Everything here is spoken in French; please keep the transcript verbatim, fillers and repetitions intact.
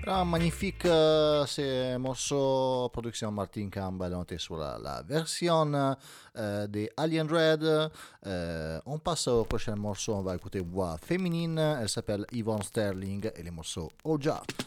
Un magnifique euh, c'est morceau production Martin Campbell. On était sur la, la version euh, des Alien Red. Euh, on passe au prochain morceau. On va écouter voix féminine. Elle s'appelle Yvonne Sterling et le morceau Oja.